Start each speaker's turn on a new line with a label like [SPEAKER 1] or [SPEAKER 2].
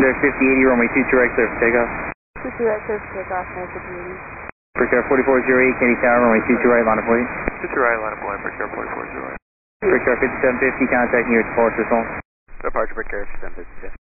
[SPEAKER 1] There 5080, runway 22 right, clear for takeoff.
[SPEAKER 2] 22 right, clear for takeoff, nice 5080.
[SPEAKER 1] Brick Air 4408, Kennedy Tower, runway 22 right, line of wait.
[SPEAKER 3] 22 right, line of point, Brick Air 4408.
[SPEAKER 1] Brick Air 5750, contact near departure zone.
[SPEAKER 3] Departure Brick Air 5750.